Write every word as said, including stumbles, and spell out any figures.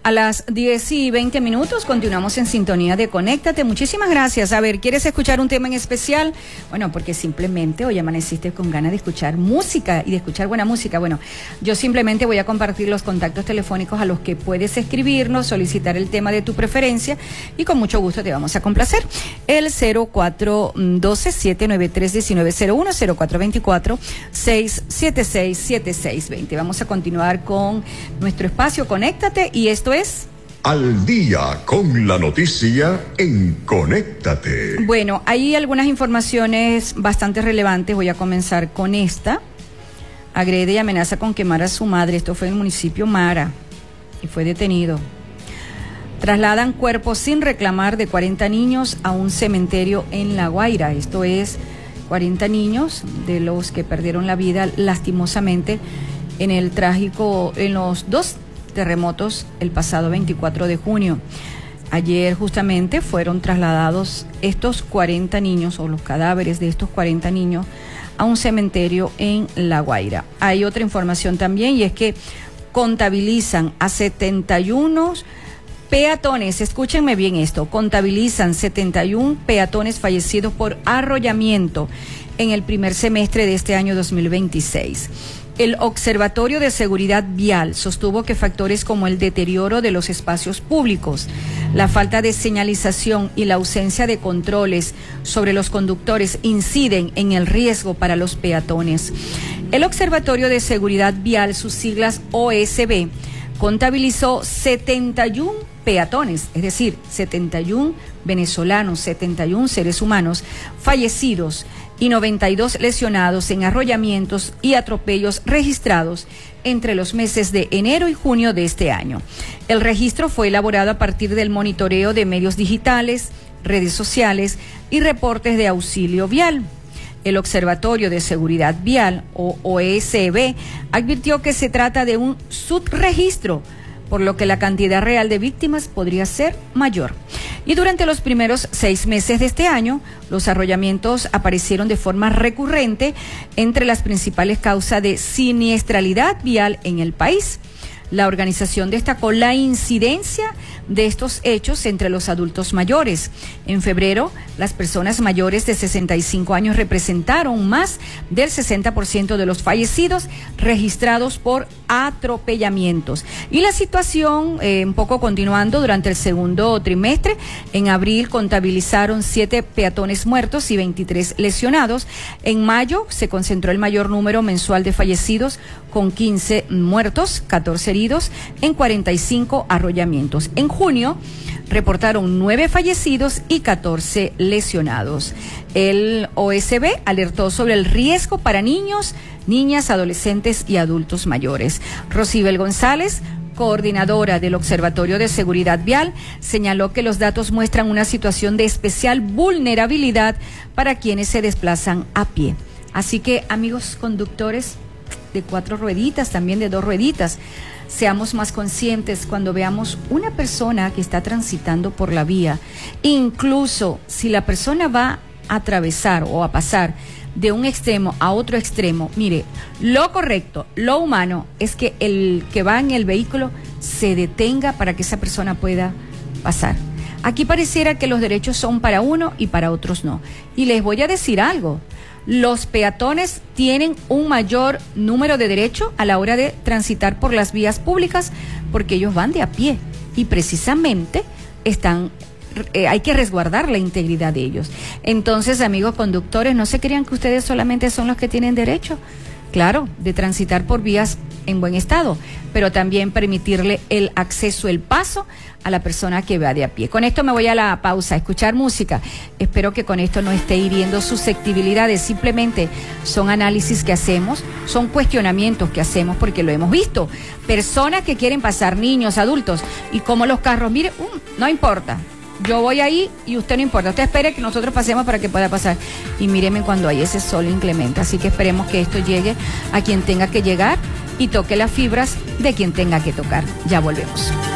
A las diez y veinte minutos continuamos en sintonía de Conéctate. Muchísimas gracias. A ver, ¿quieres escuchar un tema en especial? Bueno, porque simplemente hoy amaneciste con ganas de escuchar música y de escuchar buena música. Bueno, yo simplemente voy a compartir los contactos telefónicos a los que puedes escribirnos, solicitar el tema de tu preferencia y con mucho gusto te vamos a complacer. El cero cuatro uno dos, siete nueve tres, uno nueve cero uno, cero cuatro dos cuatro, seis siete seis, siete seis dos cero. Vamos a continuar con nuestro espacio Conéctate y esto es Al día con la noticia en Conéctate. Bueno, hay algunas informaciones bastante relevantes. Voy a comenzar con esta. Agrede y amenaza con quemar a su madre. Esto fue en el municipio Mara y fue detenido. Trasladan cuerpos sin reclamar de cuarenta niños a un cementerio en La Guaira. Esto es cuarenta niños de los que perdieron la vida lastimosamente en el trágico, en los dos terremotos el pasado veinticuatro de junio. Ayer justamente fueron trasladados estos cuarenta niños o los cadáveres de estos cuarenta niños a un cementerio en La Guaira. Hay otra información también y es que contabilizan a setenta y uno peatones, escúchenme bien esto, contabilizan setenta y uno peatones fallecidos por arrollamiento en el primer semestre de este año dos mil veintiséis. El Observatorio de Seguridad Vial sostuvo que factores como el deterioro de los espacios públicos, la falta de señalización y la ausencia de controles sobre los conductores inciden en el riesgo para los peatones. El Observatorio de Seguridad Vial, sus siglas O S B, contabilizó setenta y uno peatones, es decir, setenta y uno venezolanos, setenta y uno seres humanos fallecidos y noventa y dos lesionados en arrollamientos y atropellos registrados entre los meses de enero y junio de este año. El registro fue elaborado a partir del monitoreo de medios digitales, redes sociales y reportes de auxilio vial. El Observatorio de Seguridad Vial, o O S B, advirtió que se trata de un subregistro, por lo que la cantidad real de víctimas podría ser mayor. Y durante los primeros seis meses de este año, los arrollamientos aparecieron de forma recurrente entre las principales causas de siniestralidad vial en el país. La organización destacó la incidencia de estos hechos entre los adultos mayores. En febrero, las personas mayores de sesenta y cinco años representaron más del sesenta por ciento de los fallecidos registrados por atropellamientos. Y la situación, eh, un poco continuando, durante el segundo trimestre, en abril contabilizaron siete peatones muertos y veintitrés lesionados. En mayo se concentró el mayor número mensual de fallecidos, con quince muertos, catorce heridos en cuarenta y cinco arrollamientos. En junio reportaron nueve fallecidos y catorce lesionados. El O S B alertó sobre el riesgo para niños, niñas, adolescentes y adultos mayores. Rosibel González, coordinadora del Observatorio de Seguridad Vial, señaló que los datos muestran una situación de especial vulnerabilidad para quienes se desplazan a pie. Así que, amigos conductores de cuatro rueditas, también de dos rueditas, seamos más conscientes cuando veamos una persona que está transitando por la vía, incluso si la persona va a atravesar o a pasar de un extremo a otro extremo. Mire, lo correcto, lo humano es que el que va en el vehículo se detenga para que esa persona pueda pasar. Aquí pareciera que los derechos son para uno y para otros no. Y les voy a decir algo. Los peatones tienen un mayor número de derechos a la hora de transitar por las vías públicas porque ellos van de a pie y precisamente están, eh, hay que resguardar la integridad de ellos. Entonces, amigos conductores, no se crean que ustedes solamente son los que tienen derecho, claro, de transitar por vías en buen estado, pero también permitirle el acceso, el paso a la persona que va de a pie. Con esto me voy a la pausa, a escuchar música. Espero que con esto no esté hiriendo susceptibilidades, simplemente son análisis que hacemos, son cuestionamientos que hacemos porque lo hemos visto. Personas que quieren pasar, niños, adultos, y como los carros, mire, um, no importa. Yo voy ahí y usted no importa. Usted espere que nosotros pasemos para que pueda pasar. Y míreme cuando hay ese sol inclemente. Así que esperemos que esto llegue a quien tenga que llegar y toque las fibras de quien tenga que tocar. Ya volvemos.